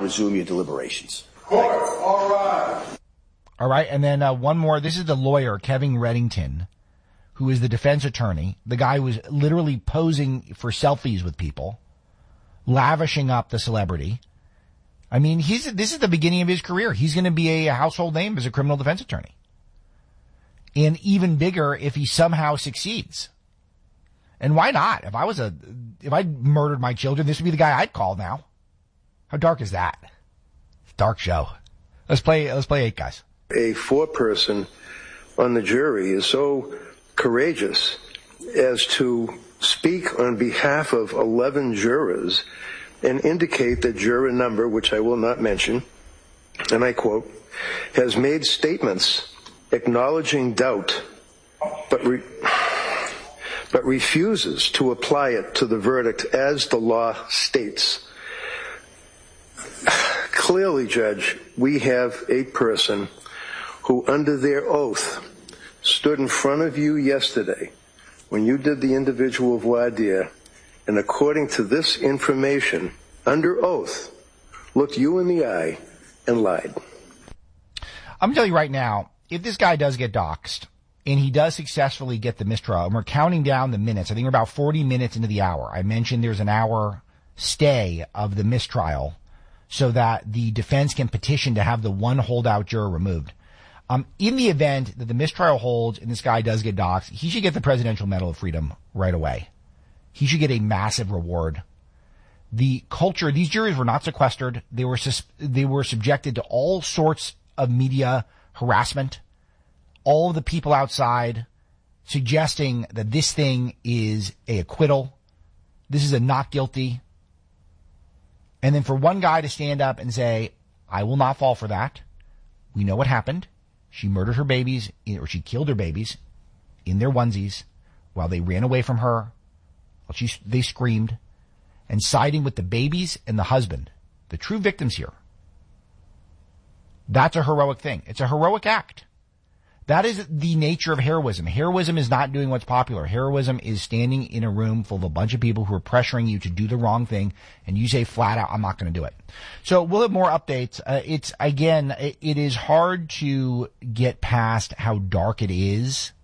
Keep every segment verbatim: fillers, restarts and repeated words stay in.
resume your deliberations. Court, all right. All right, and then uh, one more. This is the lawyer, Kevin Reddington, who is the defense attorney. The guy who was literally posing for selfies with people, lavishing up the celebrity. I mean, he's this is the beginning of his career. He's going to be a household name as a criminal defense attorney. And even bigger if he somehow succeeds. And why not? If I was a, if I murdered my children, this would be the guy I'd call now. How dark is that? Dark show. Let's play, let's play eight, guys. A foreperson on the jury is so courageous as to speak on behalf of eleven jurors and indicate that juror number, which I will not mention, and I quote, has made statements acknowledging doubt, but re- but refuses to apply it to the verdict as the law states. Clearly, Judge, we have a person who, under their oath, stood in front of you yesterday when you did the individual voir dire, and according to this information, under oath, looked you in the eye and lied. I'm going to tell you right now, if this guy does get doxxed, and he does successfully get the mistrial, and we're counting down the minutes, I think we're about forty minutes into the hour. I mentioned there's an hour stay of the mistrial so that the defense can petition to have the one holdout juror removed. Um, in the event that the mistrial holds and this guy does get doxxed, he should get the Presidential Medal of Freedom right away. He should get a massive reward. The culture, these juries were not sequestered. They were, sus- they were subjected to all sorts of media harassment. All of the people outside suggesting that this thing is a acquittal. This is a not guilty. And then for one guy to stand up and say, I will not fall for that. We know what happened. She murdered her babies, or she killed her babies in their onesies while they ran away from her. While she, they screamed. And siding with the babies and the husband, the true victims here. That's a heroic thing. It's a heroic act. That is the nature of heroism. Heroism is not doing what's popular. Heroism is standing in a room full of a bunch of people who are pressuring you to do the wrong thing, and you say flat out, I'm not going to do it. So we'll have more updates. Uh, it's, again, it, it is hard to get past how dark it is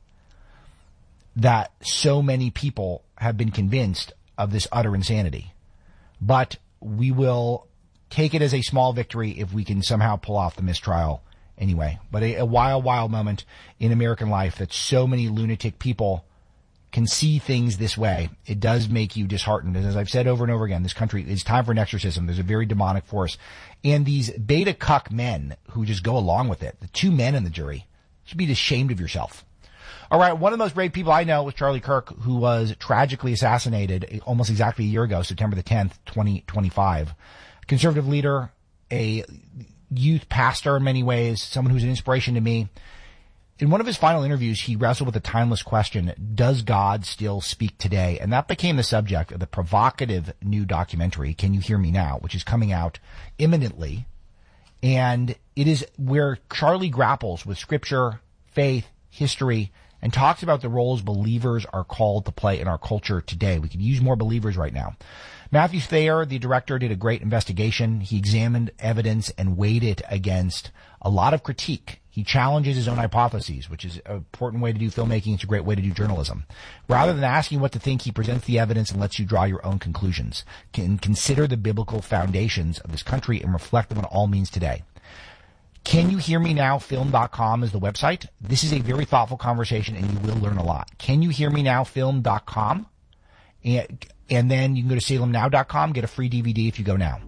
that so many people have been convinced of this utter insanity. But we will take it as a small victory if we can somehow pull off the mistrial anyway. But a, a wild, wild moment in American life that so many lunatic people can see things this way. It does make you disheartened. And as I've said over and over again, this country, it's time for an exorcism. There's a very demonic force. And these beta cuck men who just go along with it, the two men in the jury, should be ashamed of yourself. All right, one of the most brave people I know was Charlie Kirk, who was tragically assassinated almost exactly a year ago, September the tenth, twenty twenty-five. Conservative leader, a youth pastor in many ways, someone who's an inspiration to me. In one of his final interviews, he wrestled with a timeless question, does God still speak today? And that became the subject of the provocative new documentary, Can You Hear Me Now?, which is coming out imminently. And it is where Charlie grapples with scripture, faith, history, and talks about the roles believers are called to play in our culture today. We could use more believers right now. Matthew Thayer, the director, did a great investigation. He examined evidence and weighed it against a lot of critique. He challenges his own hypotheses, which is an important way to do filmmaking. It's a great way to do journalism. Rather than asking what to think, he presents the evidence and lets you draw your own conclusions. Can consider the biblical foundations of this country and reflect on what it all means today. Can You Hear Me Now Film dot com is the website. This is a very thoughtful conversation, and you will learn a lot. Can You Hear Me Now Film dot com. And, and then you can go to Salem Now dot com, get a free D V D if you go now.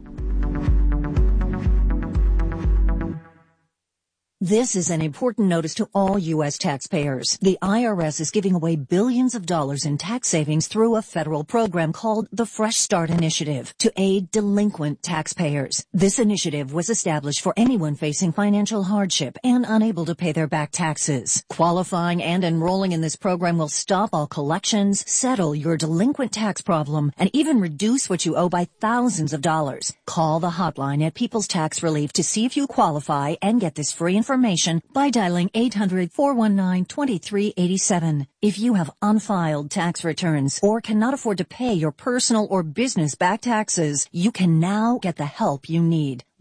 This is an important notice to all U S taxpayers. The I R S is giving away billions of dollars in tax savings through a federal program called the Fresh Start Initiative to aid delinquent taxpayers. This initiative was established for anyone facing financial hardship and unable to pay their back taxes. Qualifying and enrolling in this program will stop all collections, settle your delinquent tax problem, and even reduce what you owe by thousands of dollars. Call the hotline at People's Tax Relief to see if you qualify and get this free information. Information by dialing eight hundred, four one nine, two three eight seven. If you have unfiled tax returns or cannot afford to pay your personal or business back taxes, you can now get the help you need.